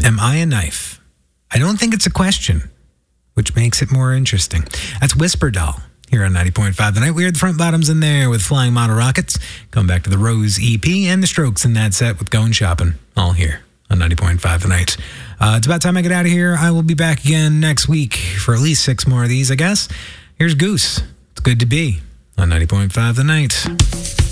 Am I a knife? I don't think it's a question, which makes it more interesting. That's Whisper Doll here on 90.5 The Night. We heard the Front Bottoms in there with Flying Model Rockets. Going back to the Rose EP and the Strokes in that set with Going Shopping. All here on 90.5 The Night. It's about time I get out of here. I will be back again next week for at least 6 more of these, I guess. Here's Goose. It's good to be on 90.5 The Night.